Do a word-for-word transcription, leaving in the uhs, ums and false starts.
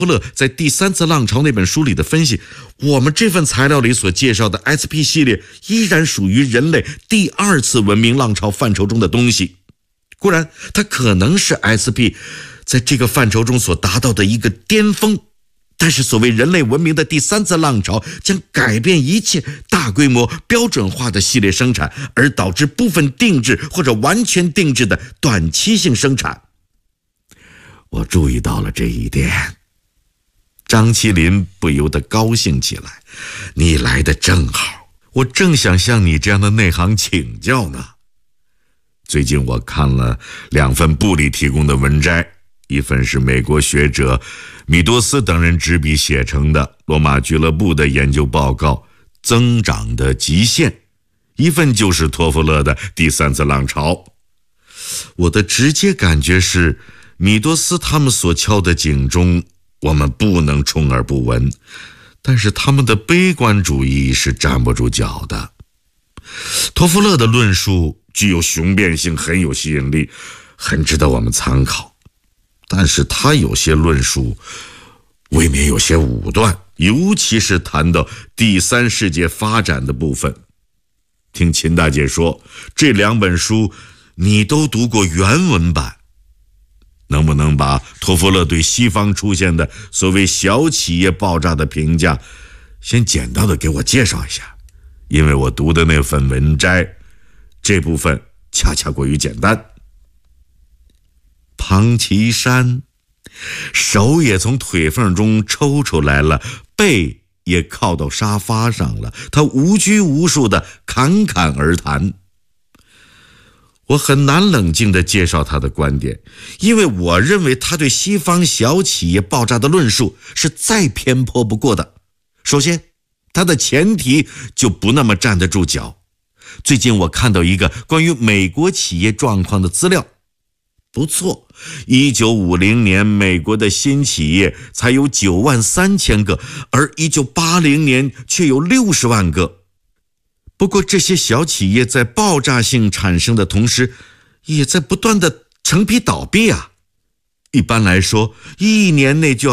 托勒在第三次浪潮那本书里的分析，我们这份材料里所介绍的 S P 系列依然属于人类第二次文明浪潮范畴中的东西。固然它可能是 S P 在这个范畴中所达到的一个巅峰，但是所谓人类文明的第三次浪潮将改变一切大规模标准化的系列生产，而导致部分定制或者完全定制的短期性生产。我注意到了这一点。张麒麟不由得高兴起来，你来得正好，我正想向你这样的内行请教呢。最近我看了两份部里提供的文摘，一份是美国学者米多斯等人执笔写成的罗马俱乐部的研究报告《增长的极限》，一份就是托夫勒的第三次浪潮。我的直接感觉是，米多斯他们所敲的警钟我们不能充耳不闻，但是他们的悲观主义是站不住脚的。托夫勒的论述具有雄辩性，很有吸引力，很值得我们参考，但是他有些论述未免有些武断，尤其是谈到第三世界发展的部分。听秦大姐说，这两本书你都读过原文版，能不能把托夫勒对西方出现的所谓小企业爆炸的评价先简单的给我介绍一下？因为我读的那份文摘这部分恰恰过于简单。庞奇山手也从腿缝中抽出来了，背也靠到沙发上了，他无拘无束地侃侃而谈。我很难冷静地介绍他的观点，因为我认为他对西方小企业爆炸的论述是再偏颇不过的。首先，他的前提就不那么站得住脚。最近我看到一个关于美国企业状况的资料，不错，一九五零年美国的新企业才有九万三千个，而一九八零年却有六十万个。不过这些小企业在爆炸性产生的同时，也在不断的成批倒闭啊。一般来说，一年内就要